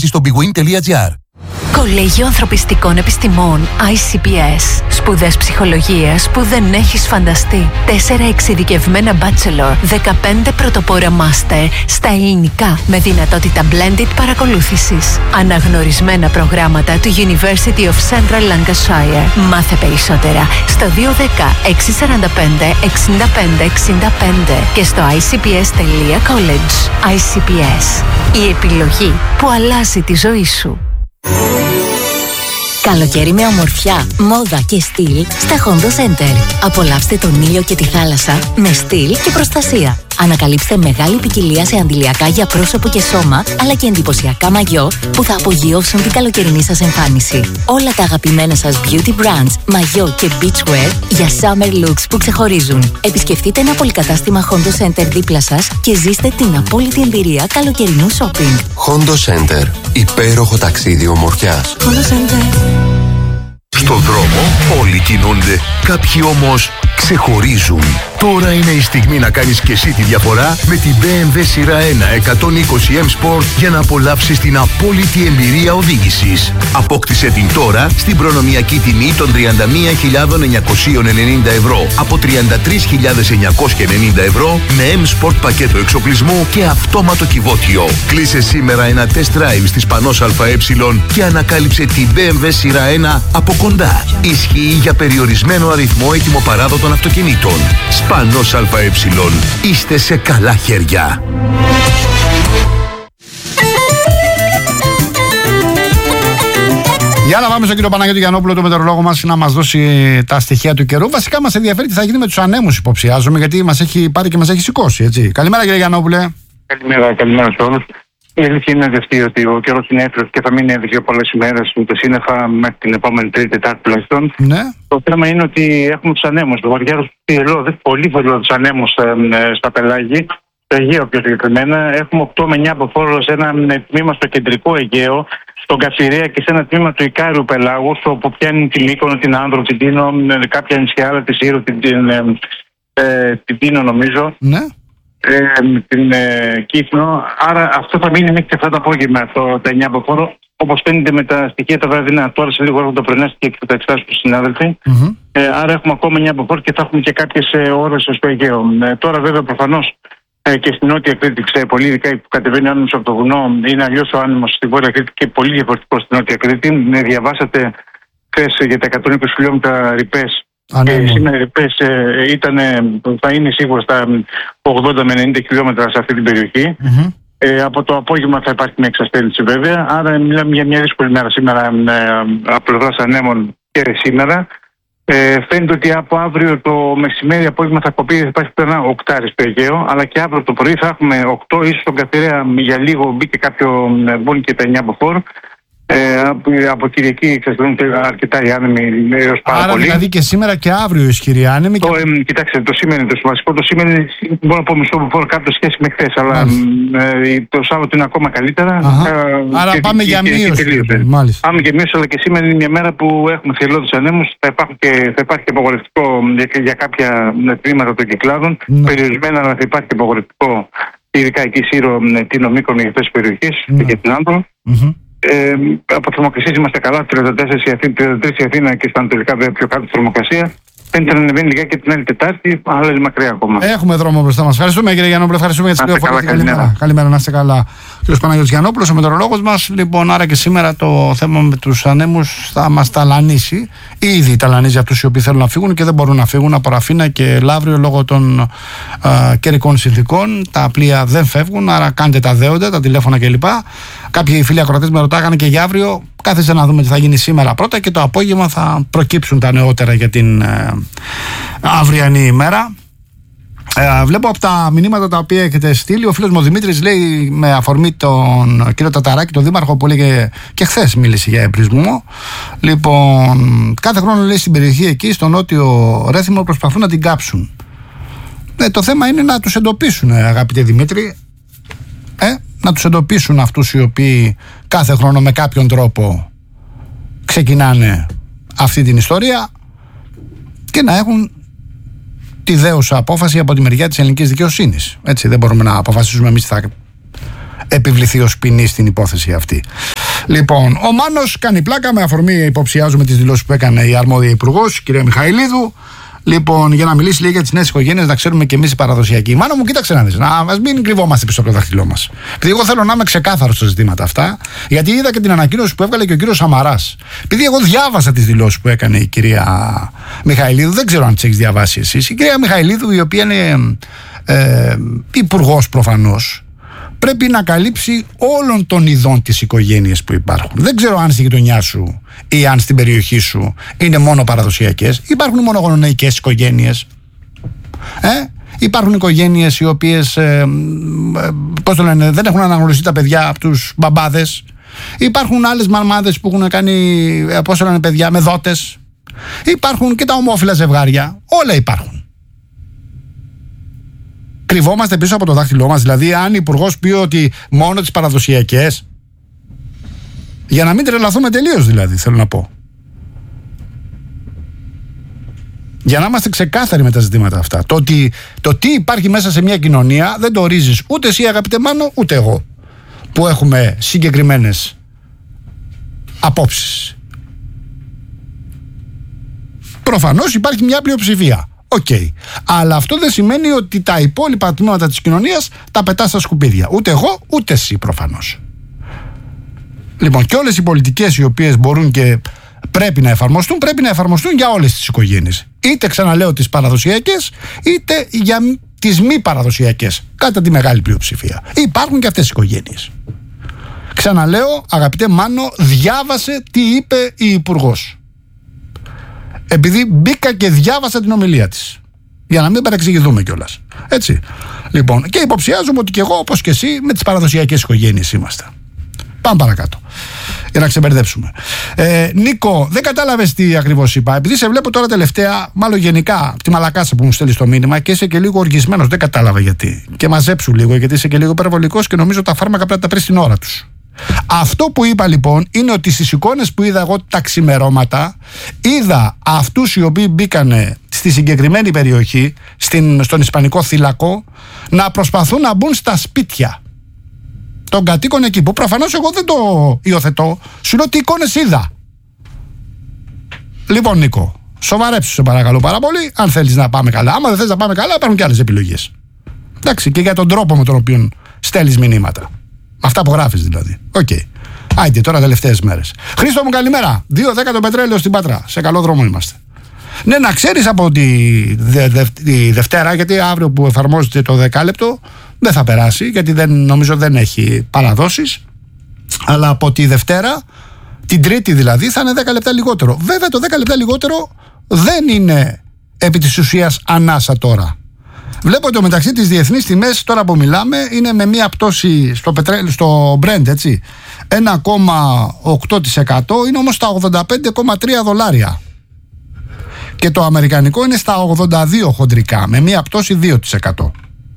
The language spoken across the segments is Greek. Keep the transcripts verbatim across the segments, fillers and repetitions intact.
πωλήσεις στο bigwin τελεία gr. Κολέγιο Ανθρωπιστικών Επιστημών άι σι πι ες. Σπουδές ψυχολογίας που δεν έχεις φανταστεί. Τέσσερα εξειδικευμένα bachelor, δεκαπέντε πρωτοπόρα master στα ελληνικά με δυνατότητα blended παρακολούθησης. Αναγνωρισμένα προγράμματα του University of Central Lancashire. Μάθε περισσότερα στο δύο ένα μηδέν έξι τέσσερα πέντε εξήντα πέντε εξήντα πέντε και στο άι σι πι ες τελεία college. άι σι πι ες. Η επιλογή που αλλάζει τη ζωή σου. Καλοκαίρι με ομορφιά, μόδα και στυλ στα Hondo Center. Απολαύστε τον ήλιο και τη θάλασσα με στυλ και προστασία. Ανακαλύψτε μεγάλη ποικιλία σε αντιλιακά για πρόσωπο και σώμα, αλλά και εντυπωσιακά μαγιό που θα απογειώσουν την καλοκαιρινή σας εμφάνιση. Όλα τα αγαπημένα σας beauty brands, μαγιό και beachwear για summer looks που ξεχωρίζουν. Επισκεφτείτε ένα πολυκατάστημα Hondo Center δίπλα σας και ζήστε την απόλυτη εμπειρία καλοκαιρινού shopping. Hondo Center. Υπέροχο ταξίδι ομορφιάς. Hondo Center. Στον δρόμο όλοι κινούνται, κάποιοι όμως ξεχωρίζουν. Τώρα είναι η στιγμή να κάνεις και εσύ τη διαφορά με την μπι εμ ντάμπλιου σειρά ένα εκατόν είκοσι εμ Sport για να απολαύσεις την απόλυτη εμπειρία οδήγησης. Απόκτησε την τώρα στην προνομιακή τιμή των τριάντα μία χιλιάδες εννιακόσια ενενήντα ευρώ από τριάντα τρεις χιλιάδες εννιακόσια ενενήντα ευρώ με M Sport πακέτο εξοπλισμού και αυτόματο κυβότιο. Κλείσε σήμερα ένα test drive στις Πανός ΑΕ και ανακάλυψε την μπι εμ ντάμπλιου σειρά ένα από κοντά. Ισχύει για περιορισμένο αριθμό ετοιμοπαράδοτων αυτοκινήτων. Πανός ΑΕ. Είστε σε καλά χέρια. Για να πάμε στον κύριο Παναγιώτη Γιαννόπουλο, το μετεωρολόγο μας, να μας δώσει τα στοιχεία του καιρού. Βασικά μας ενδιαφέρει τι θα γίνει με τους ανέμους, υποψιάζομαι, γιατί μας έχει πάρει και μας έχει σηκώσει, έτσι. Καλημέρα, κύριε Γιαννόπουλε. Καλημέρα, καλημέρα σε όλους. Η αλήθεια είναι αυτή ότι ο καιρός είναι έφρος και θα μείνει έφρος για πολλές ημέρες με το σύννεφα μέχρι την επόμενη Τρίτη, Τετάρτη τουλάχιστον. Ναι. Το θέμα είναι ότι έχουμε τους ανέμους. Το βαριάρος του πολύ βαριάρος ανέμους στα πελάγη. Στο Αιγαίο πιο συγκεκριμένα. Έχουμε οκτώ με εννιά αποφόρο σε ένα τμήμα στο κεντρικό Αιγαίο, στον Καφιρέα και σε ένα τμήμα του Ικάριου πελάγους, όπου πιάνει την Μύκονο, την Άνδρο, την Τίνο, κάποια νησιά άλλα, τη Σύρο, την, την, ε, την Τίνο νομίζω. Ναι. Ε, την ε, Κύθνο. Άρα αυτό θα μείνει μέχρι και αυτό το απόγευμα, αυτό, τα εννιά αποφόρο, όπως φαίνεται με τα στοιχεία τα βραδινά. Τώρα σε λίγο έρχονται το πρωινά και θα τα εξετάσουν τους συνάδελφοι. Mm-hmm. Ε, άρα έχουμε ακόμα εννιά αποφόρο και θα έχουμε και κάποιες ε, ώρες στο Αιγαίο. Ε, τώρα βέβαια προφανώς ε, και στην Νότια Κρήτη, ξέρω πολύ, ειδικά που κατεβαίνει ο άνεμος από το βουνό, είναι αλλιώς ο άνεμος στη Βόρεια Κρήτη και πολύ διαφορετικό στην Νότια Κρήτη. Ε, διαβάσατε χθες για τα εκατόν είκοσι χιλιόμετρα ρηπές. Και σήμερα οι ρηπές ε, ήταν, θα είναι σίγουρα στα ογδόντα με ενενήντα χιλιόμετρα σε αυτή την περιοχή. Mm-hmm. Ε, από το απόγευμα θα υπάρχει μια εξασθένηση βέβαια. Άρα μιλάμε για μια δύσκολη μέρα σήμερα ε, από πλευράς ανέμων και σήμερα. Ε, φαίνεται ότι από αύριο το μεσημέρι απόγευμα θα κοπεί, θα υπάρχει ένα οκτάρι στο Αιγαίο, αλλά και αύριο το πρωί θα έχουμε οκτώ, ίσως στον Καφιρέα για λίγο μπήκε κάποιο μπουν και τα εννιά αποφόρο. Ε, από, από Κυριακή εξασθενούνται αρκετά οι άνεμοι έως πάρα Άρα πολύ. δηλαδή και σήμερα και αύριο ισχυροί άνεμοι. Το, και... ε, κοιτάξτε, το σήμερα είναι το σημαντικό. Το σήμερα μπορώ να πω μισό αποφόρο κάποιο σχέση με χθες, αλλά ε, το Σάββατο είναι ακόμα καλύτερα. Ε, Άρα και, πάμε και, για και, μείωση. Και πάμε για μείωση, αλλά και σήμερα είναι μια μέρα που έχουμε θελώδους ανέμους. Θα, και, θα υπάρχει και απογορευτικό για, για κάποια τμήματα των κυκλάδων. Ναι. Περιορισμένα, αλλά θα υπάρχει και απογορευτικό, ειδικά εκεί Σύρο, την Μύκονο για αυτές τις περιοχές ναι. και την Άνδρο. Mm-hmm. Ε, από θερμοκρασίες είμαστε καλά, τριάντα τέσσερα η Αθήνα, τριάντα τρία η Αθήνα και στα ανατολικά βέβαια πιο κάτω τη θερμοκρασία. Φαίνεται να ανεβαίνει λιγάκι και την άλλη Τετάρτη, αλλά είναι μακριά ακόμα. Έχουμε δρόμο μπροστά μας. Ευχαριστούμε κύριε Γιαννόπουλο, ευχαριστούμε για τις πληροφορίες. Καλημέρα. Καλημέρα, να είστε καλά. Κύριος Παναγιώτης Γιαννόπουλος, ο μετεωρολόγος μας. Λοιπόν, άρα και σήμερα το θέμα με τους ανέμους θα μας ταλανίσει. Ήδη ταλανίζει αυτούς οι οποίοι θέλουν να φύγουν και δεν μπορούν να φύγουν από Ραφίνα και Λαύριο λόγω των α, καιρικών συνθηκών. Τα πλοία δεν φεύγουν, άρα κάντε τα δέοντα, τα τηλέφωνα κλπ. Κάποιοι φίλοι ακροατές με ρωτάγανε και για αύριο. Κάθεσε να δούμε τι θα γίνει σήμερα πρώτα και το απόγευμα θα προκύψουν τα νεότερα για την ε, αυριανή ημέρα. Ε, βλέπω από τα μηνύματα τα οποία έχετε στείλει, ο φίλος μου ο Δημήτρης λέει με αφορμή τον κύριο Ταταράκη, τον δήμαρχο που έλεγε και χθες μίλησε για εμπρισμό. Λοιπόν, κάθε χρόνο λέει στην περιοχή εκεί, στο νότιο Ρέθυμο, προσπαθούν να την κάψουν. Ε, το θέμα είναι να τους εντοπίσουν, αγαπητέ Δημήτρη. Ε, να τους εντοπίσουν αυτούς οι οποίοι κάθε χρόνο με κάποιον τρόπο ξεκινάνε αυτή την ιστορία και να έχουν τη δέουσα απόφαση από τη μεριά της ελληνικής δικαιοσύνης. Έτσι, δεν μπορούμε να αποφασίσουμε εμείς τι θα επιβληθεί ως ποινή στην υπόθεση αυτή. Λοιπόν, ο Μάνος κάνει πλάκα με αφορμή, υποψιάζουμε, τις δηλώσεις που έκανε η αρμόδια υπουργός, η κυρία Μιχαηλίδου. Λοιπόν, για να μιλήσει λίγο για τις νέες οικογένειες, να ξέρουμε και εμείς οι παραδοσιακοί. Μάνο μου, κοίταξε να δεις, να μας μην κρυβόμαστε πίσω από το δάχτυλό μας. Επειδή εγώ θέλω να είμαι ξεκάθαρος στα ζητήματα αυτά, γιατί είδα και την ανακοίνωση που έβγαλε και ο κύριος Σαμαράς. Επειδή εγώ διάβασα τις δηλώσεις που έκανε η κυρία Μιχαηλίδου, δεν ξέρω αν τις έχεις διαβάσει εσείς. Η κυρία Μιχαηλίδου, η οποία είναι ε, υπουργός προφανώς, πρέπει να καλύψει όλων των ειδών τις οικογένειες που υπάρχουν. Δεν ξέρω αν στη γειτονιά σου ή αν στην περιοχή σου είναι μόνο παραδοσιακές. Υπάρχουν μόνο γονεϊκές οικογένειες. Ε? Υπάρχουν οικογένειες οι οποίες ε, ε, πώς το λένε, δεν έχουν αναγνωριστεί τα παιδιά από τους μπαμπάδες. Υπάρχουν άλλες μαμάδες που έχουν κάνει ε, πώς το λένε, παιδιά με δότες. Υπάρχουν και τα ομόφυλα ζευγάρια. Όλα υπάρχουν. Κρυβόμαστε πίσω από το δάχτυλό μας. Δηλαδή, αν ο υπουργός πει ότι μόνο τις παραδοσιακές, για να μην τρελαθούμε τελείως, δηλαδή, θέλω να πω. Για να είμαστε ξεκάθαροι με τα ζητήματα αυτά. Το, ότι, το τι υπάρχει μέσα σε μια κοινωνία δεν το ορίζεις ούτε εσύ, αγαπητέ Μάνο, ούτε εγώ, που έχουμε συγκεκριμένες απόψεις. Προφανώς υπάρχει μια πλειοψηφία. Οκ. Okay. Αλλά αυτό δεν σημαίνει ότι τα υπόλοιπα τμήματα της κοινωνίας τα πετά στα σκουπίδια. Ούτε εγώ, ούτε εσύ προφανώς. Λοιπόν, και όλες οι πολιτικές οι οποίες μπορούν και πρέπει να εφαρμοστούν, πρέπει να εφαρμοστούν για όλες τις οικογένειες. Είτε, ξαναλέω, τις παραδοσιακές, είτε για τις μη παραδοσιακές. Κατά τη μεγάλη πλειοψηφία. Υπάρχουν και αυτές οι οικογένειες. Ξαναλέω, αγαπητέ Μάνο, διάβασε τι είπε η υπουργός. Επειδή μπήκα και διάβασα την ομιλία της. Για να μην παρεξηγηθούμε κιόλας. Έτσι. Λοιπόν, και υποψιάζομαι ότι κι εγώ, όπως και εσύ, με τις παραδοσιακές οικογένειες είμαστε. Πάμε παρακάτω. Για να ξεμπερδέψουμε. Ε, Νίκο, δεν κατάλαβες τι ακριβώς είπα. Επειδή σε βλέπω τώρα τελευταία, μάλλον γενικά, από τη μαλακάσα που μου στέλνεις το μήνυμα και είσαι και λίγο οργισμένος, δεν κατάλαβα γιατί. Και μαζέψου λίγο, γιατί είσαι και λίγο υπερβολικός και νομίζω τα φάρμακα πρέπει να τα πεις στην ώρα τους. Αυτό που είπα λοιπόν είναι ότι στις εικόνες που είδα εγώ τα ξημερώματα, είδα αυτούς οι οποίοι μπήκανε στη συγκεκριμένη περιοχή, στην, στον Ισπανικό θύλακο, να προσπαθούν να μπουν στα σπίτια των κατοίκων εκεί, που προφανώς εγώ δεν το υιοθετώ. Σου λέω τι εικόνες είδα. Λοιπόν, Νίκο, σοβαρέψου σε παρακαλώ πάρα πολύ. Αν θέλεις να πάμε καλά, άμα δεν θες να πάμε καλά, υπάρχουν και άλλες επιλογές. Εντάξει, και για τον τρόπο με τον οποίο στέλνεις μηνύματα. Αυτά που γράφεις δηλαδή. Οκ. Okay. Άιντε τώρα τελευταίες μέρες. Χρήστο μου, καλημέρα. δύο δέκα το πετρέλαιο στην Πάτρα. Σε καλό δρόμο είμαστε. Ναι, να ξέρεις από τη, δε, δε, τη Δευτέρα, γιατί αύριο που εφαρμόζεται το δεκάλεπτο δεν θα περάσει, γιατί δεν, νομίζω δεν έχει παραδόσεις. Αλλά από τη Δευτέρα, την Τρίτη δηλαδή, θα είναι δέκα λεπτά λιγότερο. Βέβαια το δέκα λεπτά λιγότερο δεν είναι επί της ουσίας ανάσα τώρα. Βλέπω ότι μεταξύ τις διεθνείς τιμές, τώρα που μιλάμε, είναι με μία πτώση στο, πετρέλαιο, στο Brent, έτσι, ένα κόμμα οκτώ τοις εκατό, είναι όμως στα ογδόντα πέντε κόμμα τρία δολάρια. Και το αμερικανικό είναι στα ογδόντα δύο χοντρικά, με μία πτώση δύο τοις εκατό.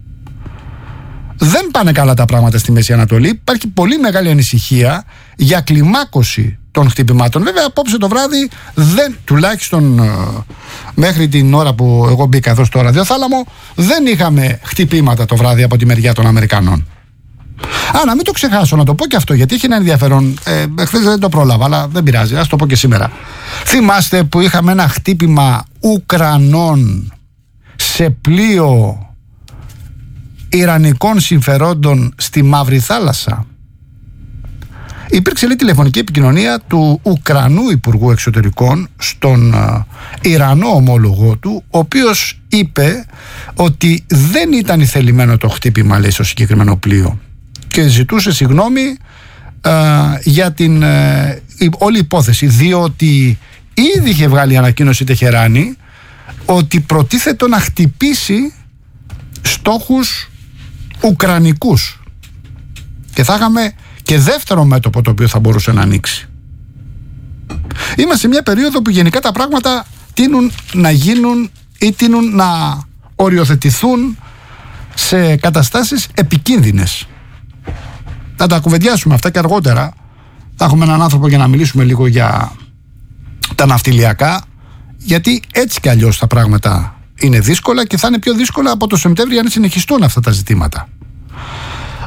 Δεν πάνε καλά τα πράγματα στη Μέση Ανατολή. Υπάρχει πολύ μεγάλη ανησυχία για κλιμάκωση των χτυπημάτων. Βέβαια, απόψε το βράδυ, δεν, τουλάχιστον ε, μέχρι την ώρα που εγώ μπήκα εδώ στο ραδιοθάλαμο, δεν είχαμε χτυπήματα το βράδυ από τη μεριά των Αμερικανών. Α, να μην το ξεχάσω, να το πω και αυτό, γιατί έχει ένα ενδιαφέρον. Ε, Εχθές δεν το πρόλαβα, αλλά δεν πειράζει, ας το πω και σήμερα. Θυμάστε που είχαμε ένα χτύπημα Ουκρανών σε πλοίο ιρανικών συμφερόντων στη Μαύρη Θάλασσα? Υπήρξε λέει τηλεφωνική επικοινωνία του Ουκρανού Υπουργού Εξωτερικών στον uh, Ιρανό ομόλογο του, ο οποίος είπε ότι δεν ήταν ηθελημένο το χτύπημα, λέει, στο συγκεκριμένο πλοίο, και ζητούσε συγγνώμη uh, για την uh, όλη υπόθεση, διότι ήδη είχε βγάλει ανακοίνωση Τεχεράνη ότι προτίθεται να χτυπήσει στόχους ουκρανικούς, και θα είχαμε και δεύτερο μέτωπο το οποίο θα μπορούσε να ανοίξει. Είμαστε σε μια περίοδο που γενικά τα πράγματα τείνουν να γίνουν ή τείνουν να οριοθετηθούν σε καταστάσεις επικίνδυνες. Θα τα κουβεντιάσουμε αυτά και αργότερα. Θα έχουμε έναν άνθρωπο για να μιλήσουμε λίγο για τα ναυτιλιακά, γιατί έτσι κι αλλιώς τα πράγματα είναι δύσκολα και θα είναι πιο δύσκολα από το Σεπτέμβριο αν συνεχιστούν αυτά τα ζητήματα.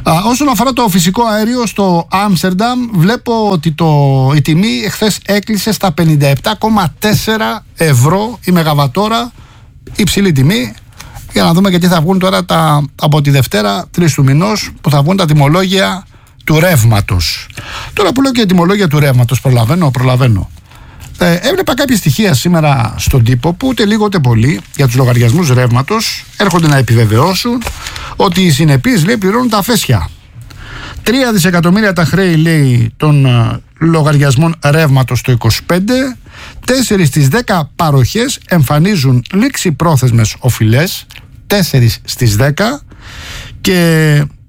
Α, όσον αφορά το φυσικό αέριο στο Άμστερνταμ, βλέπω ότι το, η τιμή εχθές έκλεισε στα πενήντα επτά κόμμα τέσσερα ευρώ η μεγαβατόρα, υψηλή τιμή. Για να δούμε και τι θα βγουν τώρα τα, από τη Δευτέρα, τρεις του μηνός, που θα βγουν τα τιμολόγια του ρεύματος. Τώρα που λέω και τιμολόγια του ρεύματος, προλαβαίνω, προλαβαίνω. Ε, έβλεπα κάποια στοιχεία σήμερα στον τύπο που ούτε λίγο ούτε πολύ για τους λογαριασμούς ρεύματος έρχονται να επιβεβαιώσουν ότι οι συνεπείς, λέει, πληρώνουν τα αφέσια. Τρία δισεκατομμύρια τα χρέη, λέει, των uh, λογαριασμών ρεύματος το είκοσι πέντε. Τέσσερις στις δέκα παροχές εμφανίζουν λήξη πρόθεσμες οφειλές. Τέσσερις στις δέκα. Και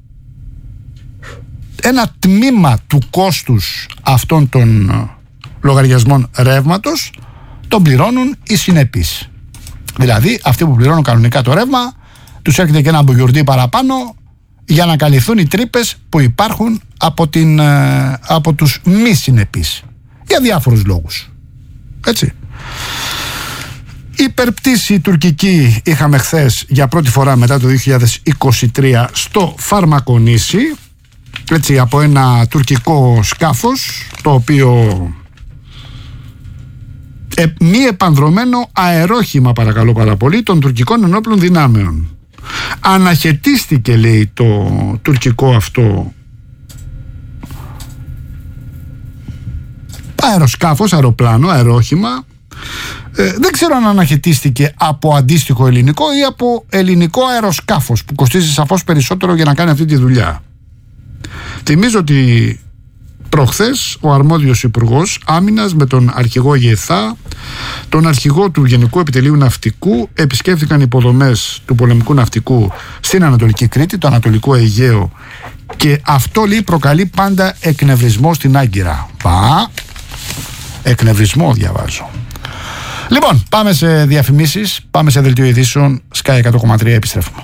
ένα τμήμα του κόστους αυτών των uh, λογαριασμών ρεύματος τον πληρώνουν οι συνεπείς. Δηλαδή αυτοί που πληρώνουν κανονικά το ρεύμα, τους έρχεται και ένα μπουγιουρντί παραπάνω για να καλυφθούν οι τρύπες που υπάρχουν από, την, από τους μη συνεπείς, για διάφορους λόγους. Έτσι. Υπερπτήση τουρκική είχαμε χθες για πρώτη φορά μετά το δύο χιλιάδες είκοσι τρία στο Φαρμακονήσι, έτσι, από ένα τουρκικό σκάφος το οποίο Ε, μη επανδρωμένο αερόχημα, παρακαλώ πάρα πολύ, των τουρκικών ενόπλων δυνάμεων. Αναχαιτίστηκε, λέει, το τουρκικό αυτό αεροσκάφος, αεροπλάνο, αερόχημα. Ε, δεν ξέρω αν αναχαιτίστηκε από αντίστοιχο ελληνικό ή από ελληνικό αεροσκάφος που κοστίζει σαφώς περισσότερο για να κάνει αυτή τη δουλειά. Θυμίζω ότι προχθές ο αρμόδιος υπουργός Άμυνας με τον αρχηγό ΓΕΘΑ, τον αρχηγό του Γενικού Επιτελείου Ναυτικού, επισκέφθηκαν υποδομές του πολεμικού ναυτικού στην Ανατολική Κρήτη, το Ανατολικό Αιγαίο, και αυτό, λέει, προκαλεί πάντα εκνευρισμό στην Άγκυρα. Πα, εκνευρισμό διαβάζω. Λοιπόν, πάμε σε διαφημίσεις, πάμε σε δελτίο ειδήσεων, Sky εκατό κόμμα τρία, επιστρέφουμε.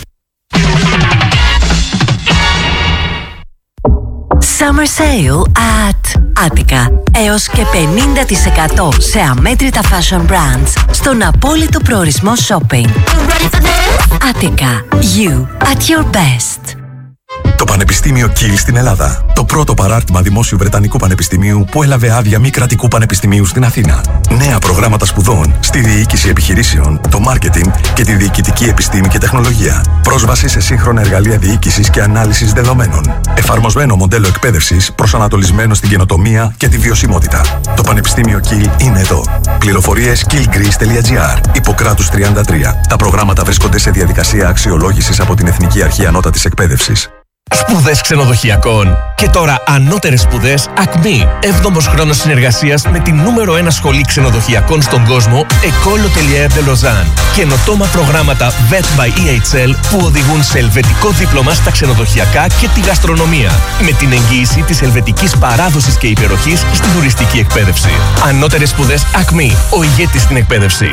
Summer Sale at Attica. Έως και πενήντα τοις εκατό σε αμέτρητα fashion brands στον απόλυτο προορισμό shopping. Attica. You at your best. Το Πανεπιστήμιο Kiel στην Ελλάδα. Το πρώτο παράρτημα δημόσιου Βρετανικού Πανεπιστημίου που έλαβε άδεια μη κρατικού πανεπιστημίου στην Αθήνα. Νέα προγράμματα σπουδών στη διοίκηση επιχειρήσεων, το μάρκετινγκ και τη διοικητική επιστήμη και τεχνολογία. Πρόσβαση σε σύγχρονα εργαλεία διοίκησης και ανάλυσης δεδομένων. Εφαρμοσμένο μοντέλο εκπαίδευσης προσανατολισμένο στην καινοτομία και τη βιωσιμότητα. Το Πανεπιστήμιο Kiel είναι εδώ. Πληροφορίες kielgreece τελεία gr. Ιπποκράτους τριάντα τρία. Τα προγράμματα βρίσκονται σε διαδικασία αξιολόγησης από την Εθνική Αρχή Ανώτατης Εκπαίδευσης. Σπουδές ξενοδοχειακών. Και τώρα ανώτερες σπουδές Ακμή. Έβδομος χρόνος συνεργασίας με την νούμερο ένα σχολή ξενοδοχειακών στον κόσμο, École Hôtelière de Lausanne. Καινοτόμα προγράμματα Vet by ι έιτς ελ που οδηγούν σε ελβετικό δίπλωμα στα ξενοδοχειακά και τη γαστρονομία. Με την εγγύηση της ελβετικής παράδοσης και υπεροχής στην τουριστική εκπαίδευση. Ανώτερες σπουδές Ακμή. Ο ηγέτης στην εκπαίδευση.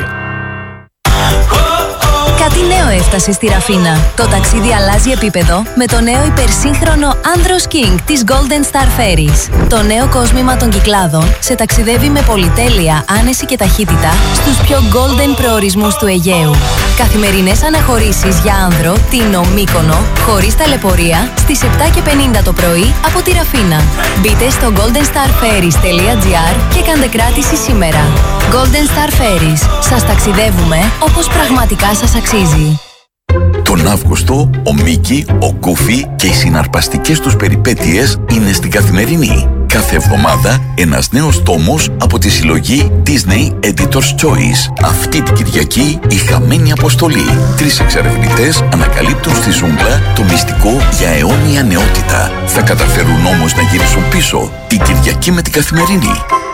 Κάτι νέο έφτασε στη Ραφίνα. Το ταξίδι αλλάζει επίπεδο με το νέο υπερσύγχρονο Andros King της Golden Star Ferries. Το νέο κόσμημα των Κυκλάδων σε ταξιδεύει με πολυτέλεια, άνεση και ταχύτητα στους πιο golden προορισμούς του Αιγαίου. Καθημερινές αναχωρήσεις για άνδρο, Τίνο, Μύκονο, χωρίς ταλαιπωρία, στις επτά και πενήντα το πρωί από τη Ραφίνα. Μπείτε στο golden star ferries τελεία gr και κάντε κράτηση σήμερα. Golden Star Ferries. Σας ταξιδεύουμε όπως πραγματικά σας αξίζει. Τον Αύγουστο, ο Μίκη, ο Γκούφι και οι συναρπαστικές τους περιπέτειες είναι στην Καθημερινή. Κάθε εβδομάδα ένας νέος τόμος από τη συλλογή Disney Editor's Choice. Αυτή την Κυριακή η χαμένη αποστολή. Τρεις εξερευνητές ανακαλύπτουν στη ζούγκλα το μυστικό για αιώνια νεότητα. Θα καταφέρουν όμως να γυρίσουν πίσω την Κυριακή με την Καθημερινή.